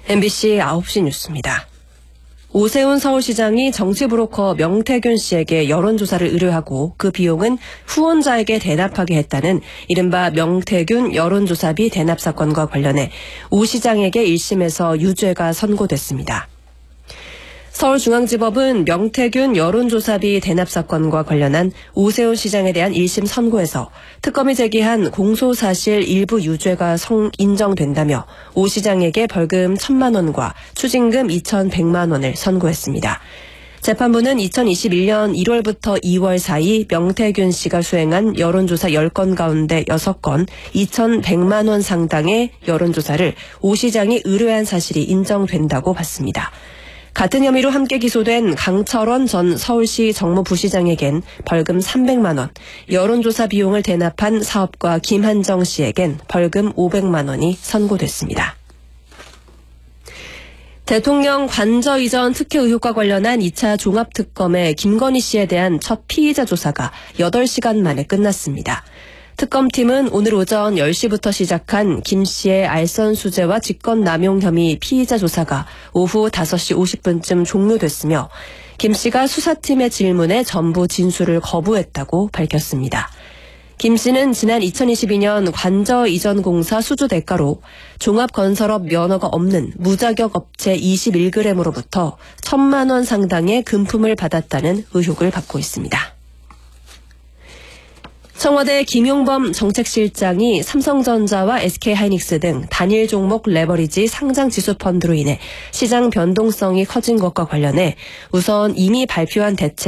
MBC 9시 뉴스입니다. 오세훈 서울시장이 정치브로커 명태균 씨에게 여론조사를 의뢰하고 그 비용은 후원자에게 대납하게 했다는 이른바 명태균 여론조사비 대납 사건과 관련해 오 시장에게 1심에서 유죄가 선고됐습니다. 서울중앙지법은 명태균 여론조사비 대납 사건과 관련한 오세훈 시장에 대한 1심 선고에서 특검이 제기한 공소사실 일부 유죄가 인정된다며 오 시장에게 벌금 1,000만 원과 추징금 2,100만 원을 선고했습니다. 재판부는 2021년 1월부터 2월 사이 명태균 씨가 수행한 여론조사 10건 가운데 6건 2,100만 원 상당의 여론조사를 오 시장이 의뢰한 사실이 인정된다고 봤습니다. 같은 혐의로 함께 기소된 강철원 전 서울시 정무부시장에겐 벌금 300만 원, 여론조사 비용을 대납한 사업가 김한정 씨에겐 벌금 500만 원이 선고됐습니다. 대통령 관저 이전 특혜 의혹과 관련한 2차 종합특검의 김건희 씨에 대한 첫 피의자 조사가 8시간 만에 끝났습니다. 특검팀은 오늘 오전 10시부터 시작한 김 씨의 알선수재와 직권남용 혐의 피의자 조사가 오후 5시 50분쯤 종료됐으며 김 씨가 수사팀의 질문에 전부 진술을 거부했다고 밝혔습니다. 김 씨는 지난 2022년 관저 이전 공사 수주 대가로 종합건설업 면허가 없는 무자격 업체 21g으로부터 1,000만 원 상당의 금품을 받았다는 의혹을 받고 있습니다. 청와대 김용범 정책실장이 삼성전자와 SK하이닉스 등 단일 종목 레버리지 상장 지수 펀드로 인해 시장 변동성이 커진 것과 관련해 우선 이미 발표한 대책